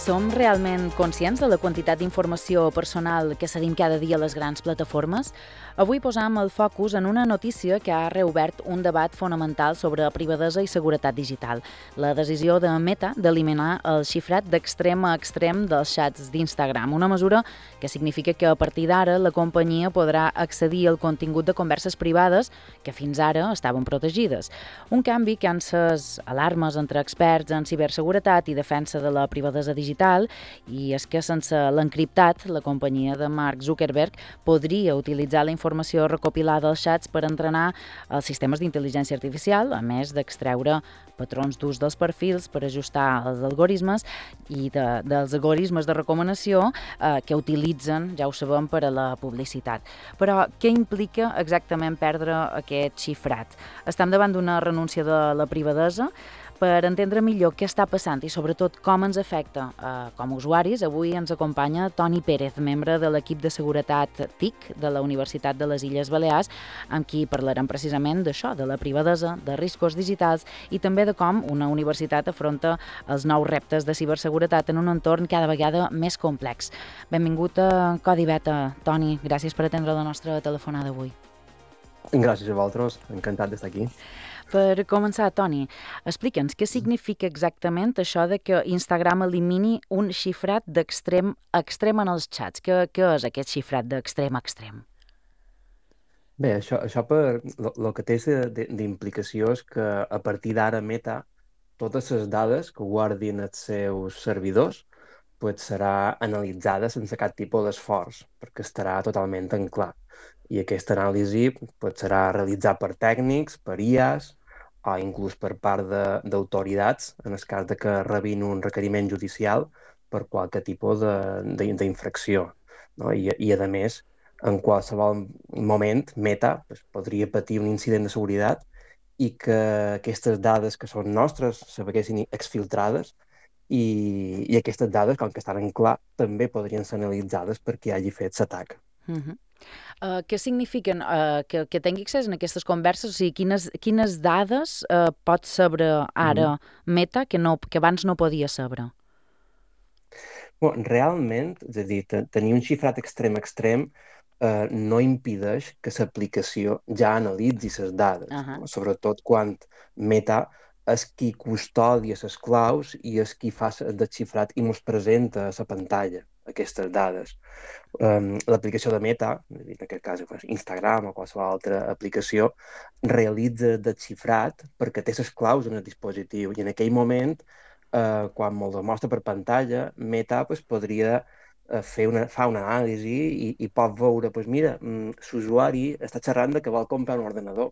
Som realment conscients de la quantitat d'informació personal que cedim cada dia a les grans plataformes? Avui posam el focus en una notícia que ha reobert un debat fonamental sobre privadesa i seguretat digital. La decisió de Meta d'eliminar el xifrat d'extrem a extrem dels xats d'Instagram, una mesura que significa que a partir d'ara la companyia podrà accedir al contingut de converses privades que fins ara estaven protegides. Un canvi que ha encès alarmes entre experts en ciberseguretat i defensa de la privadesa digital, i és que sense l'encriptat, la companyia de Mark Zuckerberg podria utilitzar la informació recopilada als xats per entrenar els sistemes d'intel·ligència artificial, a més d'extreure patrons d'ús dels perfils per ajustar els algoritmes i dels algoritmes de recomanació que utilitzen, ja ho sabem, per a la publicitat. Però què implica exactament perdre aquest xifrat? Estem davant d'una renúncia de la privadesa? Per entendre millor què està passant i sobretot com ens afecta com a usuaris, avui ens acompanya Toni Pérez, membre de l'equip de seguretat TIC de la Universitat de les Illes Balears, amb qui parlarem precisament d'això, de la privadesa, de riscos digitals i també de com una universitat afronta els nous reptes de ciberseguretat en un entorn cada vegada més complex. Benvingut a Codi Beta, Toni. Gràcies per atendre la nostra telefonada avui. Gràcies a vosaltres, encantat d'estar aquí. Per començar, Toni, explica'ns què significa exactament això de que Instagram elimini un xifrat d'extrem a extrem en els xats. Què és aquest xifrat d'extrem a extrem? Bé, això per lo que té d'implicació és que a partir d'ara Meta, totes les dades que guardin els seus servidors serà analitzada sense cap tipus d'esforç, perquè estarà totalment en clar. I aquesta anàlisi serà realitzada per tècnics, per IAs, o inclús per part d'autoritats, en el cas de que rebin un requeriment judicial per qualque tipus d'infracció. No? I a més, en qualsevol moment, Meta podria patir un incident de seguretat i que aquestes dades que són nostres se veiessin exfiltrades i aquestes dades, com que estan en clar, també podrien ser analitzades per qui hagi fet l'atac. Què signifiquen que tingui accés a aquestes converses? O sigui, quines dades pot saber ara Meta que abans no podia saber? Realment, és a dir, tenir un xifrat extrem a extrem no impedeix que l'aplicació ja analitzi les dades, no? Sobretot quan Meta és qui custodia les claus i és qui fa el desxifrat i ens presenta a la pantalla aquestes dades. L'aplicació de Meta, en aquest cas Instagram o qualsevol altra aplicació, realitza el desxifrat perquè té les claus en el dispositiu i en aquell moment, quan me'ls mostra per pantalla, Meta podria fa una anàlisi i pot veure, mira, l'usuari està xerrant de que vol comprar un ordenador.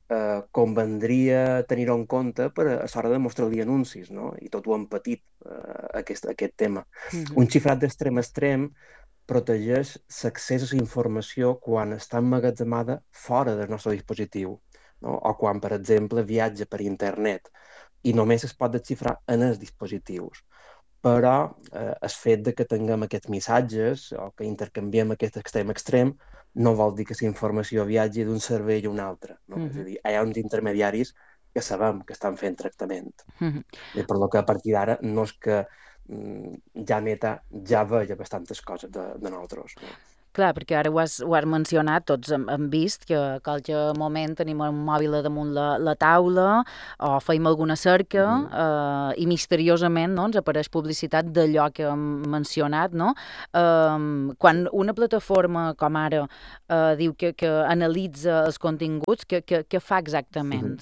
Convendria tenir-ho en compte a l'hora de mostrar-li anuncis, no? I tot ho hem patit, aquest tema. Un xifrat d'extrem a extrem protegeix l'accés a la informació quan està emmagatzemada fora del nostre dispositiu, no? O quan, per exemple, viatja per internet i només es pot desxifrar en els dispositius. Però el fet de que tinguem aquests missatges o que intercanviem aquest extrem a extrem no vol dir que la informació viatgi d'un servei a un altre. No? És a dir, hi ha uns intermediaris que sabem que estan fent tractament. I per lo que a partir d'ara no és que ja Meta ja veia bastantes coses de nosaltres. No? Clar, perquè ara ho has mencionat, tots hem vist que a qualque moment tenim un mòbil damunt la taula o feim alguna cerca i misteriosament ens apareix publicitat d'allò que hem mencionat, no? Quan una plataforma com ara diu que analitza els continguts, què fa exactament?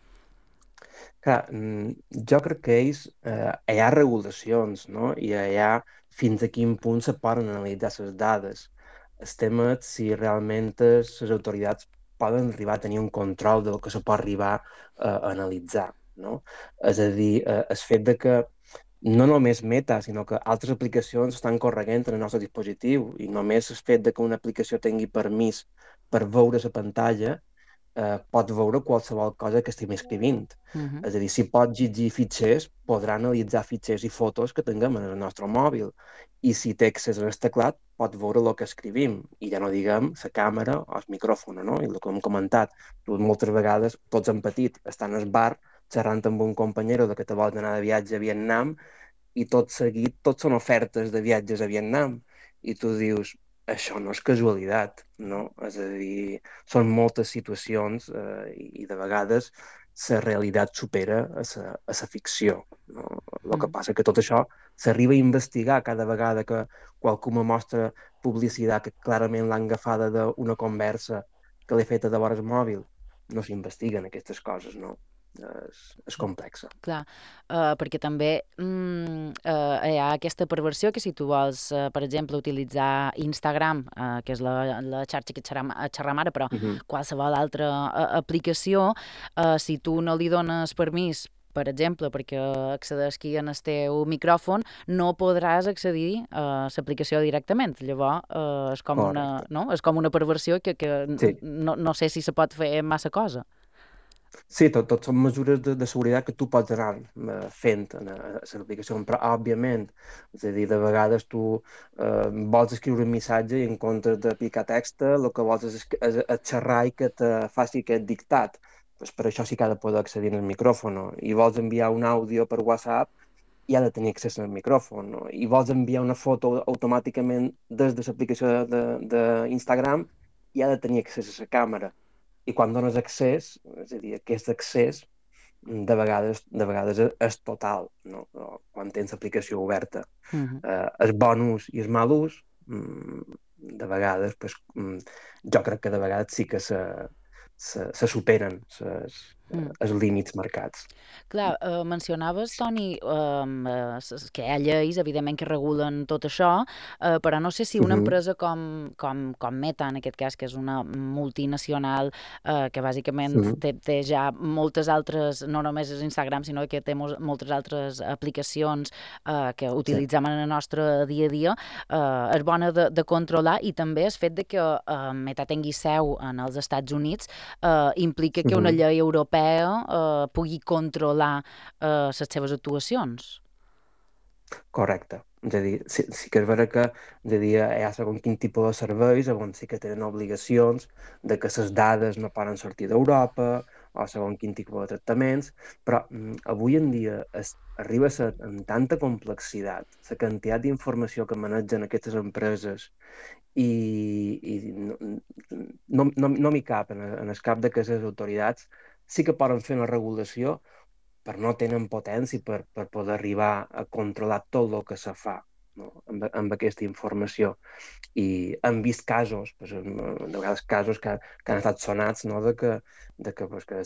Clar, jo crec que hi ha regulacions, no? I hi ha fins a quin punt se poden analitzar les dades. El tema és si realment les autoritats poden arribar a tenir un control del que se pot arribar a analitzar, no? És a dir, el fet de que no només Meta, sinó que altres aplicacions estan corregint en el nostre dispositiu i només el fet de que una aplicació tingui permís per veure la pantalla pot veure qualsevol cosa que estem escrivint. És a dir, si pot llegir fitxers, podrà analitzar fitxers i fotos que tinguem en el nostre mòbil. I si té accés al teclat, pot veure el que escrivim. I ja no diguem la càmera o el micròfon, no? I el que hem comentat, moltes vegades tots hem patit, estan al bar xerrant amb un companyero de que te vols anar de viatge a Vietnam i tot seguit, tot són ofertes de viatges a Vietnam. I tu dius, això no és casualitat, no? És a dir, són moltes situacions i de vegades la realitat supera a la ficció. No? El que passa que tot això s'arriba a investigar cada vegada que qualcú me mostra publicitat que clarament l'han agafada d'una conversa que l'he feta de vores mòbil. No s'investiguen aquestes coses, no? És complexa. Clar, perquè també hi ha aquesta perversió que si tu vols, per exemple, utilitzar Instagram, que és la xarxa que xerram ara, però qualsevol altra aplicació, si tu no li dones permís, per exemple, perquè accedeixi en el teu micròfon, no podràs accedir a l'aplicació directament. Llavors, és com Correcte. no? És com una perversió que Sí, no sé si se pot fer massa cosa. sí, tot són mesures de seguretat que tu pots anar fent en l'aplicació, però òbviament, és a dir, de vegades tu vols escriure un missatge i en comptes de picar text, el que vols és xerrar i que te faci aquest dictat. Pues per això sí que ha de poder accedir al micròfon, no? I vols enviar un àudio per WhatsApp i ha de tenir accés al micròfon, no? I vols enviar una foto automàticament des de l'aplicació d'Instagram i ha de tenir accés a la càmera. I quan dones accés, és a dir, aquest accés de vegades és total, no? Quan tens l'aplicació oberta. El bon ús i el mal ús, de vegades, pues, jo crec que de vegades sí que se superen els límits marcats. Clar, mencionaves, Toni, que hi ha lleis, evidentment, que regulen tot això, però no sé si una Mhm, empresa com Meta, en aquest cas, que és una multinacional que bàsicament mhm, té ja moltes altres, no només és Instagram, sinó que té moltes altres aplicacions que sí, utilitzem en el nostre dia a dia, és bona de controlar, i també el fet de que Meta tingui seu en els Estats Units implica que una mhm. llei europea pugui controlar les seves actuacions. Correcte. És a dir, sí que és vera que és a dir, hi ha segons quin tipus de serveis on sí que tenen obligacions de que les dades no poden sortir d'Europa o segons quin tipus de tractaments, però avui en dia arriba a ser amb tanta complexitat la quantitat d'informació que manegen aquestes empreses i no m'hi cap en el cap de que les autoritats sí que poden fer una regulació, però no tenen potència per poder arribar a controlar tot el que se fa, no? amb aquesta informació. I hem vist casos, pues, de vegades casos que han estat sonats, no? Que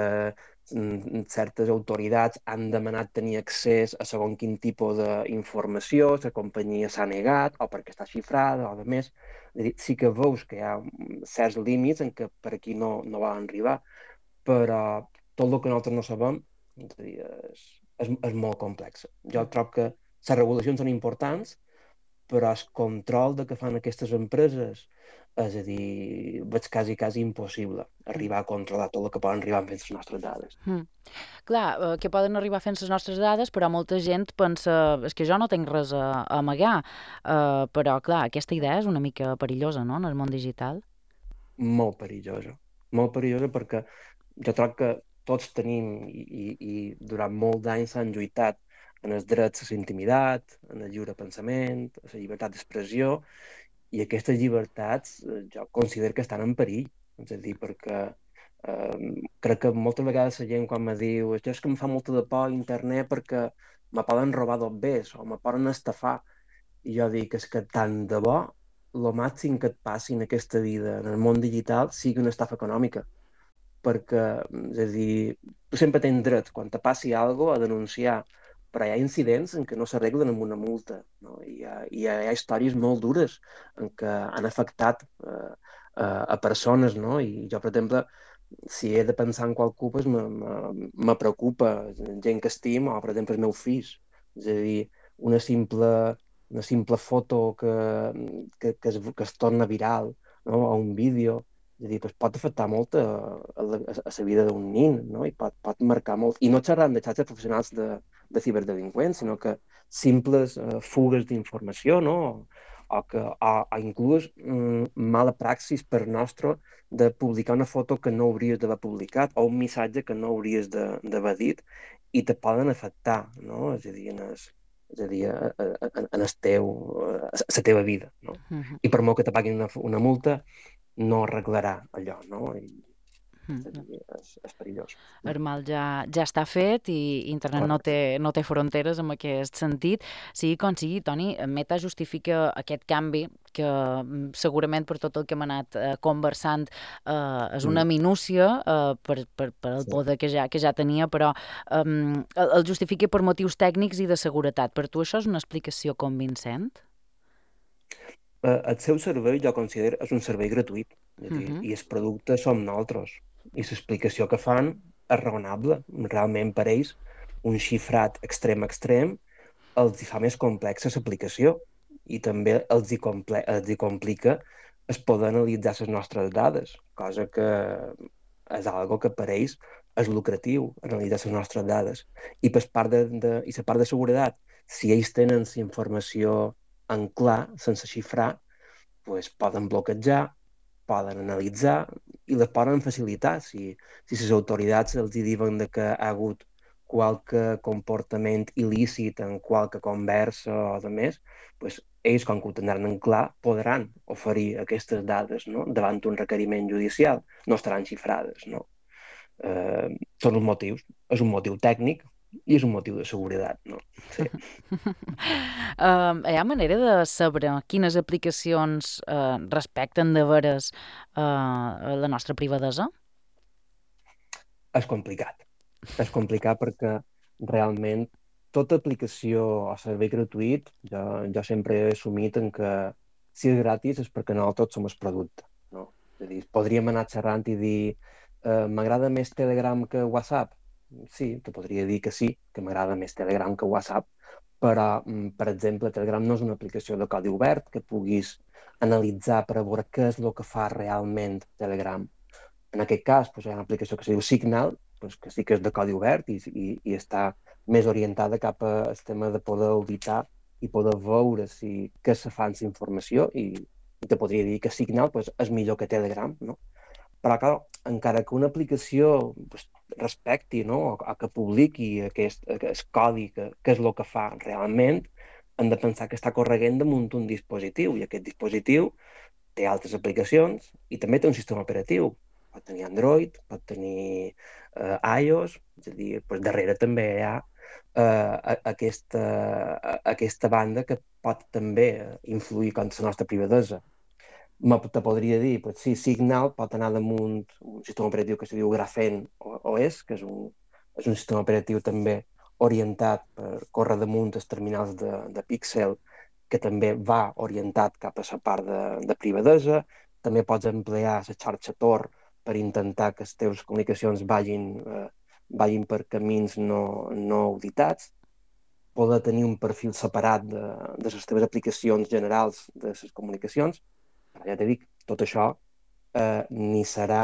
certes autoritats han demanat tenir accés a segon quin tipus d'informació, la companyia s'ha negat, o perquè està xifrada, o de més. És a dir, sí que veus que hi ha certs límits en què per aquí no van arribar, però tot el que nosaltres no sabem, és a dir, és molt complex. Jo trobo que les regulacions són importants, però el control de que fan aquestes empreses, és a dir, veig quasi impossible Mm. arribar a controlar tot el que poden arribar amb les nostres dades. Mm. Clar, que poden arribar fent les nostres dades, però molta gent pensa és que jo no tinc res a amagar. Però, clar, aquesta idea és una mica perillosa, no?, en el món digital. Molt perillosa perquè jo trobo que tots tenim i durant molts anys s'han lluitat en els drets a la intimitat, en el lliure pensament, a la llibertat d'expressió, i aquestes llibertats jo considero que estan en perill. És a dir, perquè crec que moltes vegades la gent quan me diu això és que em fa molta de por a internet perquè me poden robar dos bes o me poden estafar. I jo dic és que tant de bo el màxim que et passi en aquesta vida, en el món digital, sigui una estafa econòmica. Perquè, és a dir, tu sempre tens dret, quan te passi alguna cosa, a denunciar, però hi ha incidents en què no s'arreglen amb una multa, no? Hi ha històries molt dures en què han afectat a persones, no? I jo, per exemple, si he de pensar en qualcú, pues me preocupa gent que estimo, o per exemple els meus fills. És a dir, una simple, una simple foto que es torna viral, no? O un vídeo, és a dir, pues pot afectar molt a la vida d'un nin, no? I pot marcar molt. I no xerrant de xarxes professionals de ciberdelinqüents, sinó que simples fugues d'informació, no? O inclús mala praxis per nostre de publicar una foto que no hauries d'haver publicat o un missatge que no hauries d'haver dit i te poden afectar, no? És a dir, és a dir, en la teva vida, no? I per molt que te paguin una multa, no arreglarà allò, no? És a dir, és perillós. El mal ja està fet i internet Correcte. no té fronteres en aquest sentit. Sigui com sigui, Toni, Meta justifica aquest canvi que segurament per tot el que hem anat conversant és una minúcia per el Sí. poder que ja tenia, però el justifica per motius tècnics i de seguretat. Per tu això és una explicació convincent? El seu servei, jo considero, és un servei gratuït, és a dir, i el producte som nosaltres. I l'explicació que fan és raonable. Realment, per ells, un xifrat extrem a extrem els hi fa més complexa l'aplicació i també els hi complica es poder analitzar les nostres dades, cosa que és algo que per ells és lucratiu, analitzar les nostres dades. I per part i la part de seguretat, si ells tenen la informació en clar, sense xifrar, pues poden bloquejar, poden analitzar i les poden facilitar. Si les autoritats els hi diuen de que ha hagut qualque comportament il·lícit en qualque conversa o de més, pues, ells, com que ho tindran en clar, podran oferir aquestes dades, no? Davant un requeriment judicial. No estaran xifrades. No? Són els motius. És un motiu tècnic i és un motiu de seguretat. No? Sí. Hi ha manera de saber quines aplicacions respecten de veres la nostra privadesa? És complicat. És complicat perquè realment tota aplicació o servei gratuït, jo sempre he assumit en que si és gratis és perquè nosaltres som el producte. No? És a dir, podríem anar xerrant i dir m'agrada més Telegram que WhatsApp? Sí, te podria dir que sí, que m'agrada més Telegram que WhatsApp, però, per exemple, Telegram no és una aplicació de codi obert que puguis analitzar per a veure què és el que fa realment Telegram. En aquest cas, doncs, hi ha una aplicació que se diu Signal, doncs, que sí que és de codi obert i està més orientada cap al tema de poder auditar i poder veure què se fa amb la informació i te podria dir que Signal doncs, és millor que Telegram, no? Però, clar, encara que una aplicació doncs, respecti, no? o que publiqui aquest codi, que és el que fa realment, hem de pensar que està corregent damunt un dispositiu, i aquest dispositiu té altres aplicacions i també té un sistema operatiu. Pot tenir Android, pot tenir iOS, és a dir, doncs darrere també hi ha aquesta banda que pot també influir contra la nostra privadesa. Te podria dir, pues sí, Signal pot anar damunt un sistema operatiu que se diu Graphene OS, que és un sistema operatiu també orientat per córrer damunt els terminals de Pixel, que també va orientat cap a la part de privadesa. També pots emplear la xarxa Tor per intentar que les teves comunicacions vagin per camins no auditats. Poder tenir un perfil separat de les teves aplicacions generals de les comunicacions. Però ja t'he dit, tot això ni serà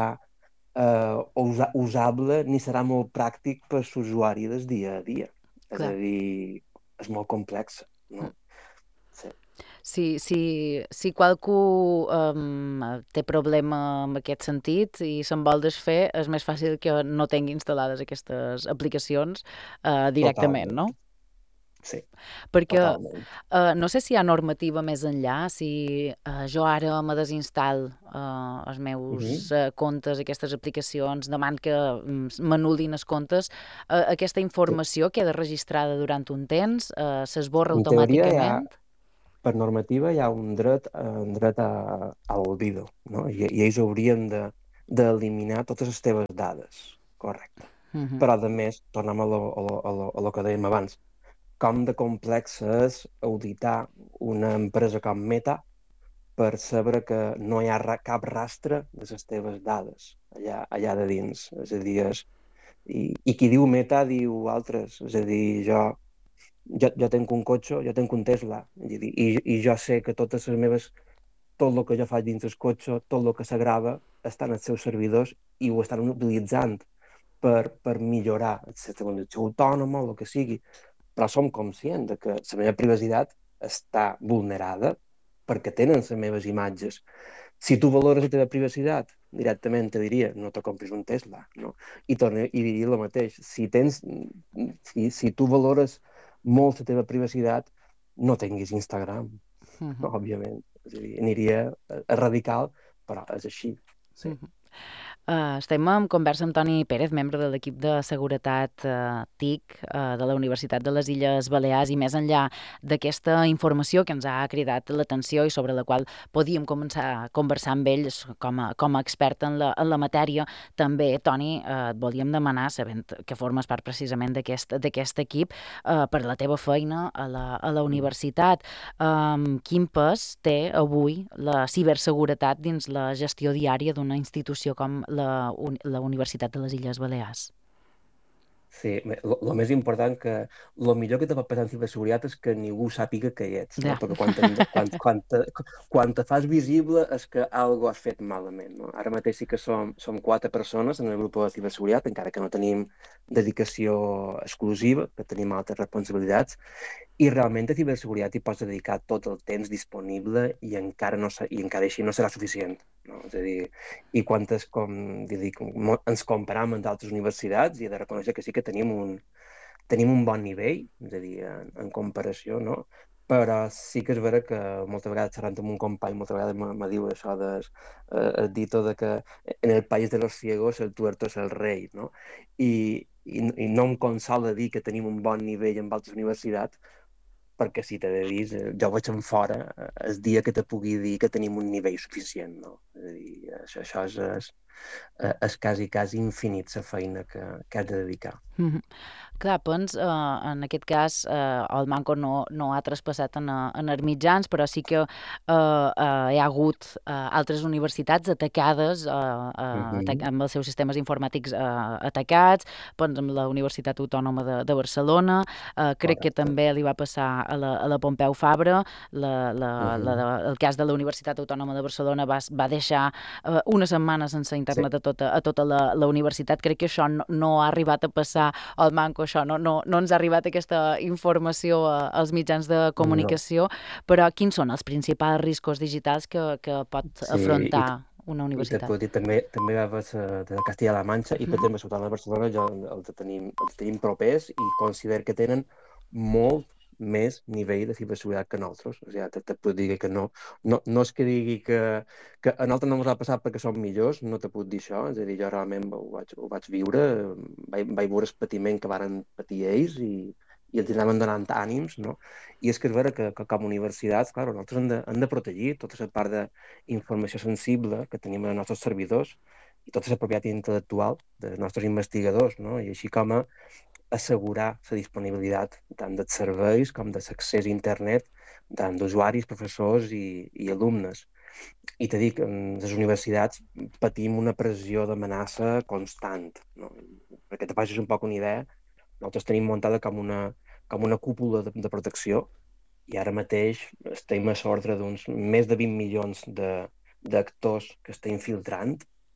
usable ni serà molt pràctic per l'usuari del dia a dia. És a Clar. dir, és molt complex, no? Sí. Si qualcú té problema en aquest sentit i se'n vol desfer, és més fàcil que no tingui instal·lades aquestes aplicacions directament, Totalment. no? Sí, Perquè totalment. no sé si hi ha normativa més enllà, si jo ara me desinstal els meus comptes, aquestes aplicacions, deman que m'anul·lin els comptes, aquesta informació queda registrada durant un temps, s'esborra En teoria, automàticament? per normativa, hi ha un dret a l'olvido, no? I ells haurien d'eliminar totes les teves dades. Correcte. Però, a més, tornem a lo que dèiem abans. Com de complex és auditar una empresa com Meta per saber que no hi ha cap rastre de les teves dades allà de dins. És a dir, i qui diu Meta diu altres. És a dir, jo tinc un cotxe, jo tinc un Tesla, i jo sé que tot el que jo faig dins el cotxe, tot el que s'agrava, està en els seus servidors i ho estan utilitzant per millorar la conducció autònoma o el que sigui. Però som conscients de que la meva privacitat està vulnerada perquè tenen les meves imatges. Si tu valores la teva privacitat, directament te diria, no te compris un Tesla, no? I diria el mateix. Si tu valores molt la teva privacitat, no tinguis Instagram, òbviament. És a dir, aniria a radical, però és així. Sí. Estem en conversa amb Toni Pérez, membre de l'equip de seguretat TIC de la Universitat de les Illes Balears, i més enllà d'aquesta informació que ens ha cridat l'atenció i sobre la qual podíem començar a conversar amb ells com a expert en la matèria, també, Toni, et volíem demanar, sabent que formes part precisament d'aquest equip, per la teva feina a la universitat, quin pes té avui la ciberseguretat dins la gestió diària d'una institució com la Universitat de les Illes Balears? Sí, el més important que el millor que te pot passar en ciberseguretat és que ningú sàpiga que hi ets, no? Ja. Perquè quan te fas visible és que algo has fet malament, no? Ara mateix sí que som 4 persones en el grup de ciberseguretat, encara que no tenim dedicació exclusiva, que tenim altres responsabilitats, i realment a ciberseguretat hi pots dedicar tot el temps disponible i encara així no serà suficient, no? És a dir, i quantes, ens comparem amb d'altres universitats, i he de reconèixer que sí que tenim un bon nivell, és a dir, en comparació, no? Però sí que és vera que moltes vegades xerrant amb un company, moltes vegades me diu això el dito de que en el país de los ciegos el tuerto es el rei, no? I no em consola dir que tenim un bon nivell en altres universitats, perquè si t'he de dir, jo vaig en fora el dia que te pugui dir que tenim un nivell suficient, no? És a dir, això és quasi infinit la feina que has de dedicar. Clar, Pons, en aquest cas, el Manco no ha traspassat en els mitjans, però sí que hi ha hagut altres universitats atacades, amb els seus sistemes informàtics atacats, Pons amb la Universitat Autònoma de Barcelona, crec que Correcte. també li va passar a la Pompeu Fabra, el cas de la Universitat Autònoma de Barcelona va deixar unes setmanes sense Sí. internet a tota la universitat. Crec que això no ha arribat a passar al Manco, això no ens ha arribat aquesta informació als mitjans de No. comunicació, però quins són els principals riscos digitals que pot Sí, afrontar una i te universitat? puc dir, també vas de Castilla-La Manxa i per exemple, a Ciutat de Barcelona els tenim propers i considero que tenen molt més nivell de ciberseguretat que nosaltres. O sigui, te puc dir que no és que digui que a nosaltres no ens ha passat perquè som millors, no te puc dir això. És a dir, jo realment ho vaig viure, vaig veure el patiment que varen patir ells i els anaven donant ànims, no? I és que és vera que com a universitats, clar, nosaltres hem de protegir tota la part d'informació sensible que tenim en els nostres servidors i tota la propietat intel·lectual dels nostres investigadors, no? I així com a assegurar la disponibilitat tant dels serveis com de l'accés a internet tant d'usuaris, professors i alumnes. I t'he dit que en les universitats patim una pressió d'amenaça constant, no? Perquè te facis un poc una idea, nosaltres tenim muntada com una cúpula de protecció i ara mateix estem a l'ordre d'uns més de 20 milions d'actors que estem filtrant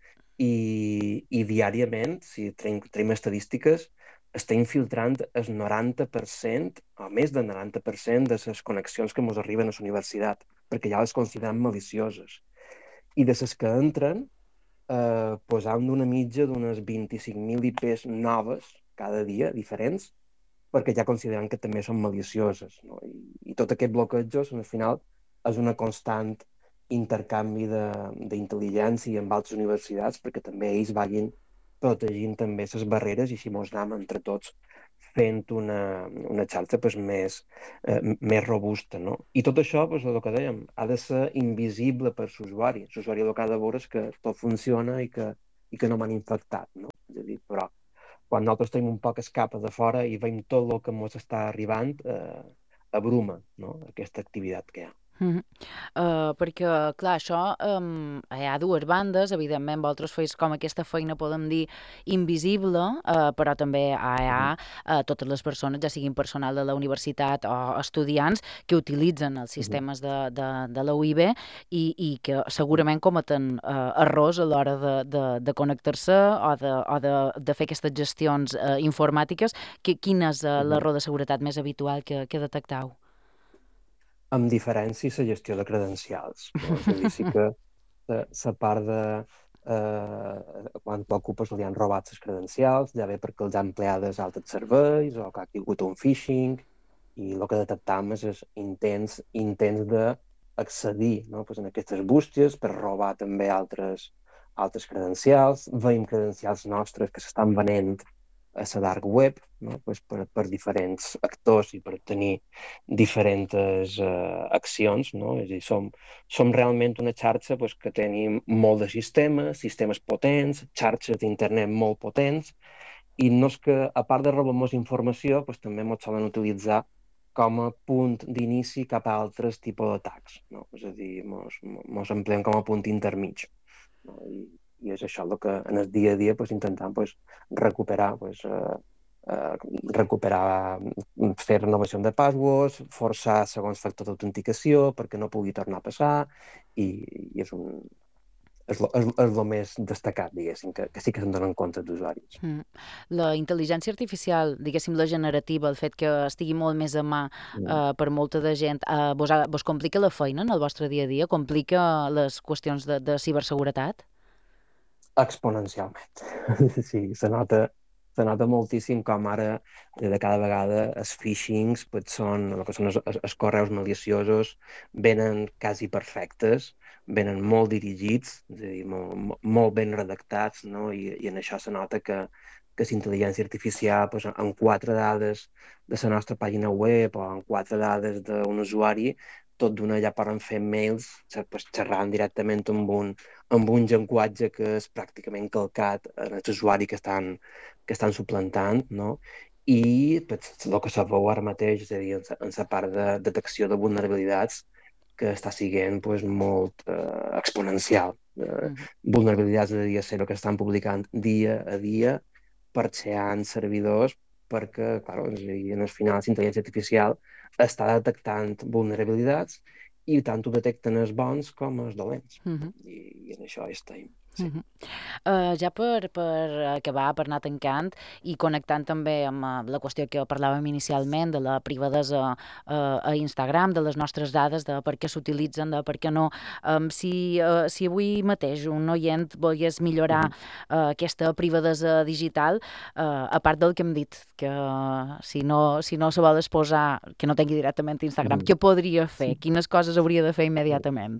i diàriament, si tenim estadístiques, estem filtrant el 90% o més del 90% de les connexions que ens arriben a la universitat, perquè ja les considerem malicioses. I de les que entren, posam d'una mitja d'unes 25.000 IPs noves cada dia, diferents, perquè ja consideren que també són malicioses, no? I tot aquest bloquejos, al final, és una constant intercanvi d'intel·ligència amb altres universitats perquè també ells vagin protegint també les barreres i així mos anem entre tots fent una xarxa pues, més robusta. No? I tot això, pues, el que dèiem, ha de ser invisible per l'usuari. L'usuari el que ha de veure és que tot funciona i que no m'han infectat. No? És a dir, però quan nosaltres tenim un poc escapa de fora i veiem tot el que ens està arribant, abruma, no? Aquesta activitat que hi ha. Perquè, clar, això hi ha dues bandes, evidentment, vosaltres feis com aquesta feina, podem dir, invisible, però també hi ha totes les persones, ja siguin personal de la universitat o estudiants, que utilitzen els sistemes de la UIB i que segurament cometen errors a l'hora de connectar-se o de fer aquestes gestions informàtiques. Quin és l'error de seguretat més habitual que detectau? Amb diferència, la gestió de credencials. No? És a dir, sí que la part de quan t'ocupes li han robat les credencials, ja bé perquè els han empleades altres serveis o que ha tingut un phishing, i el que detectam és intents d'accedir, no? Pues en aquestes bústies per robar també altres credencials. Veiem credencials nostres que s'estan venent a la dark web, no? Pues per diferents actors i per tenir diferents accions. No? És a dir, som realment una xarxa pues, que tenim molt de sistemes potents, xarxes d'internet molt potents, i no és que, a part de robar-nos informació, pues, també ens solen utilitzar com a punt d'inici cap a altres tipus d'atacs. No? És a dir, mos empleem com a punt intermig. No? I és això el que en el dia a dia pues, intentam pues, recuperar, pues, fer renovació de passwords, forçar segons factor d'autenticació perquè no pugui tornar a passar, i és el més destacat, diguéssim, que sí que se'n donen compte d'usuaris. La intel·ligència artificial, diguéssim, la generativa, el fet que estigui molt més a mà per molta de gent, vos complica la feina en el vostre dia a dia? Complica les qüestions de ciberseguretat? Exponencialment. Sí, se nota moltíssim com ara de cada vegada els phishings pues, són el que són els correus maliciosos, venen quasi perfectes, venen molt dirigits, és a dir, molt ben redactats, no? I en això se nota que la intel·ligència artificial, pues, en 4 dades de la nostra pàgina web o en 4 dades d'un usuari, tot d'una ja poden fer mails pues, xerrant directament amb un llenguatge que és pràcticament calcat en els usuaris que estan suplantant, no? I pues, el que se veu ara mateix, és a dir, en la part de detecció de vulnerabilitats, que està sent pues, molt exponencial. Vulnerabilitats de dia zero que estan publicant dia a dia, parxeant servidors, perquè, clar, en el final, la intel·ligència artificial està detectant vulnerabilitats i tant ho detecten els bons com els dolents. I en això estem. Sí. Ja per acabar, per anar tancant i connectant també amb la qüestió que parlàvem inicialment de la privadesa a Instagram, de les nostres dades, de per què s'utilitzen, de per què no. Si avui mateix un oient volgués millorar aquesta privadesa digital, a part del que hem dit, que si no se vol exposar, que no tingui directament Instagram, què podria fer? Quines coses hauria de fer immediatament?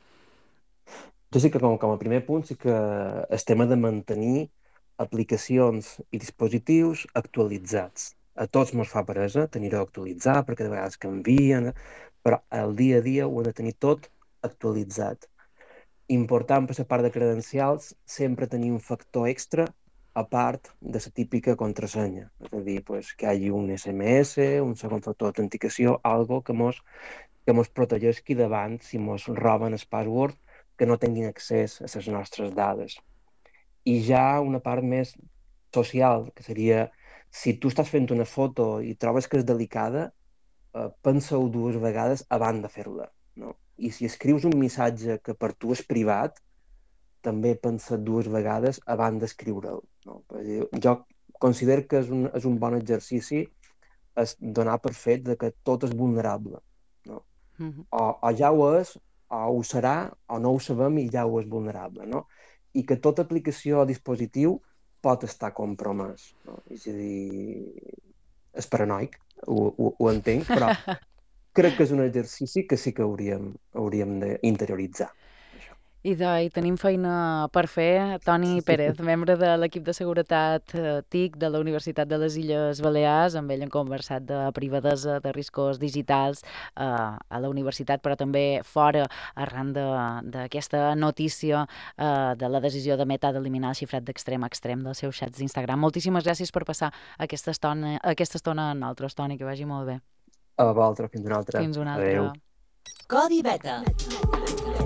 Jo sí que com a primer punt sí que el tema de mantenir aplicacions i dispositius actualitzats. A tots ens fa peresa tenir-ho actualitzat perquè de vegades canvien, però el dia a dia ho hem de tenir tot actualitzat. Important per la part de credencials sempre tenir un factor extra a part de la típica contrasenya. És a dir, pues, que hi hagi un SMS, un segon factor d'autenticació, algo que mos protegeixi davant si mos roben el password, que no tinguin accés a les nostres dades. I ja una part més social, que seria, si tu estàs fent una foto i trobes que és delicada, pensa-ho 2 vegades abans de fer-la. No? I si escrius un missatge que per tu és privat, també pensa 2 vegades abans d'escriure'l. No? Jo considero que és un bon exercici donar per fet de que tot és vulnerable. No? O ja ho és, o ho serà, o no ho sabem i ja ho és vulnerable, no? I que tota aplicació o dispositiu pot estar compromès, no? És a dir, és paranoic, ho entenc, però crec que és un exercici que sí que hauríem d'interioritzar. I tenim feina per fer. Toni Pérez, membre de l'equip de seguretat TIC de la Universitat de les Illes Balears, amb ell hem conversat de privadesa, de riscos digitals a la universitat, però també fora, arran d'aquesta notícia de la decisió de Meta d'eliminar el xifrat d'extrem a extrem dels seus xats d'Instagram. Moltíssimes gràcies per passar aquesta estona amb nosaltres, Toni, que vagi molt bé. A vosaltres, fins una altra. Fins una altra. Adéu. Codi Beta.